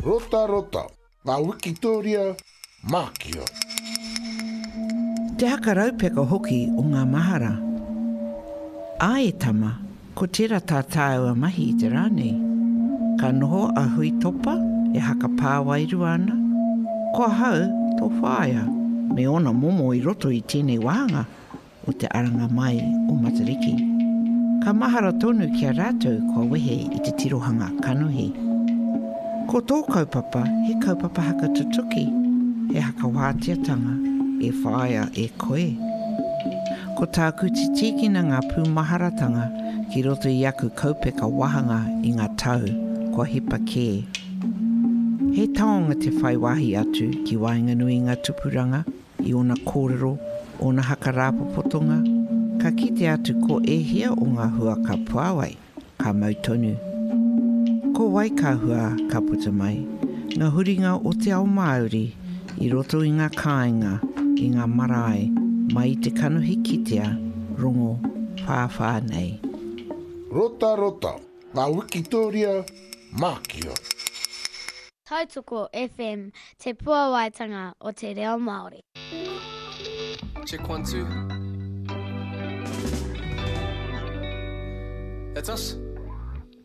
Rota rota, ngā Wikitoria Mākio. Te haka raupeka hoki o ngā mahara. A e tama, ko tira tātāua mahi i te rānei. Ka noho a hui topa e haka pāwairu ana. Ko hau tō whāia, me ona momo i roto i tēnei wāhanga o te aranga mai o Matariki. Ka mahara tonu kia rātou kua wehe i te tirohanga kanohi. Ko tō kaupapa, he kaupapa haka tutuki, he haka wātiatanga, e whāia e koe. Ko tāku te tīkina ngā pūmaharatanga ki roto i aku kaupeka wahanga i ngā tau, kua hipa kē. He taonga te whaiwahi atu ki Wainganui ngā tupuranga, i ona kōrero, ona haka rāpopotonga, ka kite atu ko e hea o ngā hua ka puawai, ka mautonu. Ko waikahua ka puta mai, ngā huringa o te ao Māori, i roto i ngā kāinga, i ngā marae, mai te kanohi kitea, rongo, whāwhā nei. Rota rota, ngā Wikitoria Mākio. Tautoko FM, te puawaitanga o te reo Māori. Check 1, 2. That's us.